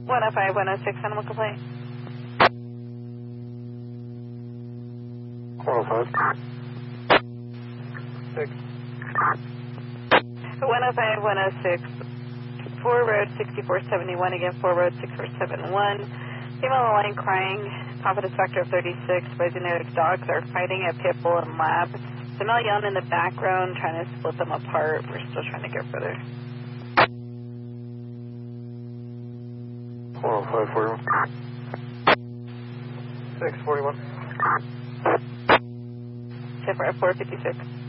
105, 106, animal complaint. 105. 6. 105, 106. 4 road 6471, again 4 road 6471. Female on the line crying, confidence factor of 36. Genetic dogs are fighting a pit bull and lab. The male yelling in the background, trying to split them apart. We're still trying to get further. 105, 41. 641. 456.